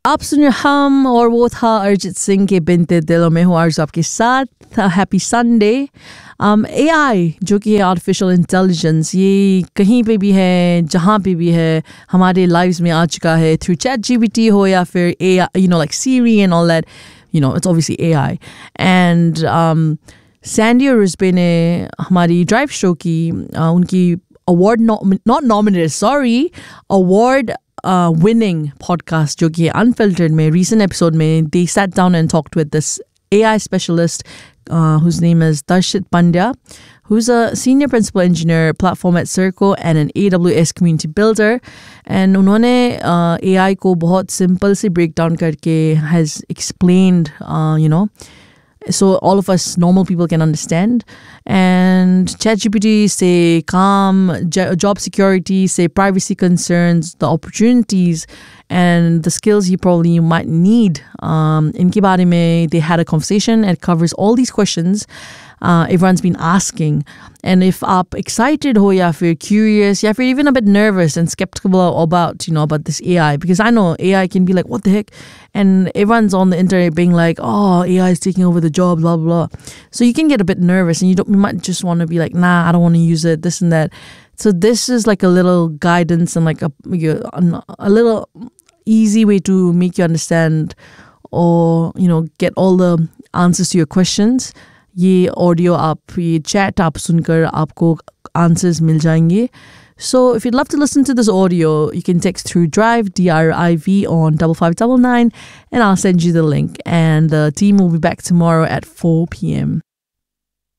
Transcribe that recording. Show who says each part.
Speaker 1: आप सुनिए हम और वो था अरिजीत सिंह के बिनते दिलों में हूँ आरज़ू आपके साथ। Happy Sunday. AI जो कि आर्टिफिशियल इंटेलिजेंस ये कहीं पे भी है, जहाँ पे भी है, हमारे लाइव्स में आ चुका है थ्रू ChatGPT हो या फिर AI, like Siri and all that, it's obviously AI. And Sandy और रिस्बे ने हमारी ड्राइव शो की उनकी award not nominated award winning podcast जो कि Unfiltered में recent episode में they sat down and talked with this AI specialist whose name is Darshit Pandya, who's a senior principal engineer platform at Circle and an AWS community builder. And उन्होंने AI को बहुत simple से break down करके has explained so all of us normal people can understand. And ChatGPT say job security, say privacy concerns, the opportunities and the skills you might need. Inke baare mein they had a conversation. It covers all these questions everyone's been asking. And if aap excited ho ya fir curious ya fir even a bit nervous and skeptical about this AI, because I know AI can be like, what the heck? And everyone's on the internet being like, oh, AI is taking over the job, blah, blah, blah. So you can get a bit nervous and you might just want to be like, nah, I don't want to use it, this and that. So this is like a little guidance and like a little easy way to make you understand or, get all the answers to your questions. ये audio ये chat आप सुनकर आपको answers मिल जाएंगे. So if you'd love to listen to this audio, you can text through Drive, DRIV on 5599 and I'll send you the link. And the team will be back tomorrow at 4 p.m.